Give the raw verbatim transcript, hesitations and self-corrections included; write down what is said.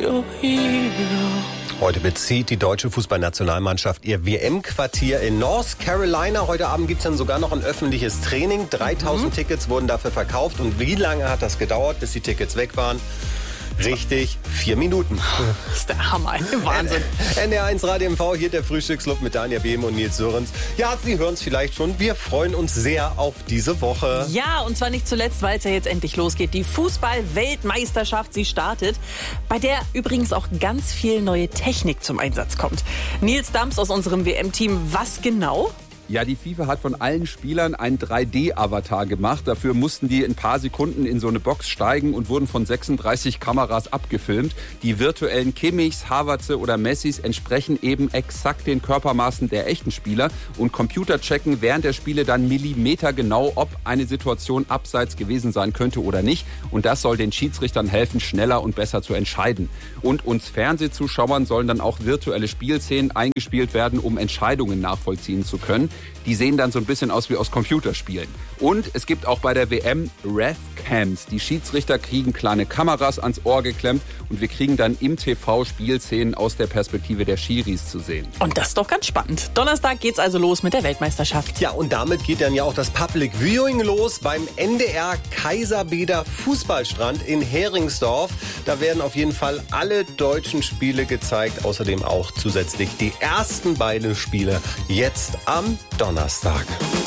your hero. Heute bezieht die deutsche Fußballnationalmannschaft ihr W M-Quartier in North Carolina. Heute Abend gibt es dann sogar noch ein öffentliches Training. dreitausend mhm. Tickets wurden dafür verkauft. Und wie lange hat das gedauert, bis die Tickets weg waren? Richtig, vier Minuten. Das ist der Hammer, Wahnsinn. N D R eins Radio M V, hier der Frühstücksclub mit Daniel Behm und Nils Sörensen. Ja, Sie hören es vielleicht schon, wir freuen uns sehr auf diese Woche. Ja, und zwar nicht zuletzt, weil es ja jetzt endlich losgeht. Die Fußball-Weltmeisterschaft, sie startet, bei der übrigens auch ganz viel neue Technik zum Einsatz kommt. Nils Dams aus unserem W M-Team, was genau? Ja, die FIFA hat von allen Spielern einen drei D-Avatar gemacht. Dafür mussten die in ein paar Sekunden in so eine Box steigen und wurden von sechsunddreißig Kameras abgefilmt. Die virtuellen Kimmichs, Havertze oder Messis entsprechen eben exakt den Körpermaßen der echten Spieler. Und Computer checken während der Spiele dann millimetergenau, ob eine Situation abseits gewesen sein könnte oder nicht. Und das soll den Schiedsrichtern helfen, schneller und besser zu entscheiden. Und uns Fernsehzuschauern sollen dann auch virtuelle Spielszenen eingespielt werden, um Entscheidungen nachvollziehen zu können. Die sehen dann so ein bisschen aus wie aus Computerspielen. Und es gibt auch bei der W M Ref-Cams. Die Schiedsrichter kriegen kleine Kameras ans Ohr geklemmt und wir kriegen dann im T V Spielszenen aus der Perspektive der Schiris zu sehen. Und das ist doch ganz spannend. Donnerstag geht's also los mit der Weltmeisterschaft. Ja, und damit geht dann ja auch das Public Viewing los beim N D R Kaiserbeder Fußballstrand in Heringsdorf. Da werden auf jeden Fall alle deutschen Spiele gezeigt. Außerdem auch zusätzlich die ersten beiden Spiele jetzt am Donnerstag.